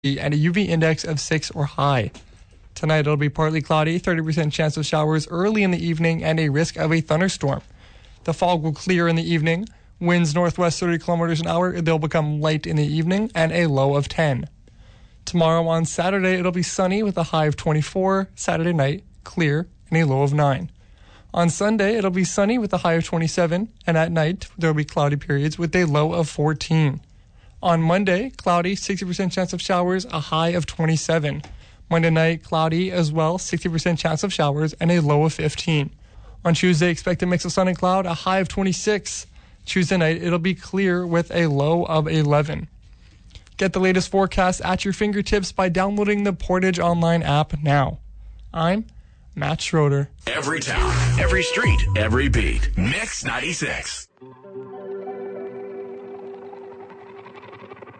and a UV index of 6 or high. Tonight it'll be partly cloudy, 30% chance of showers early in the evening, and a risk of a thunderstorm. The fog will clear in the evening. Winds northwest 30 kilometers an hour. They'll become light in the evening and a low of 10. Tomorrow on Saturday, it'll be sunny with a high of 24. Saturday night, clear and a low of 9. On Sunday, it'll be sunny with a high of 27. And at night, there'll be cloudy periods with a low of 14. On Monday, cloudy, 60% chance of showers, a high of 27. Monday night, cloudy as well, 60% chance of showers and a low of 15. On Tuesday, expect a mix of sun and cloud, a high of 26. Tuesday night, it'll be clear with a low of 11. Get the latest forecast at your fingertips by downloading the Portage Online app now. I'm Matt Schroeder. Every town, every street, every beat. Mix 96.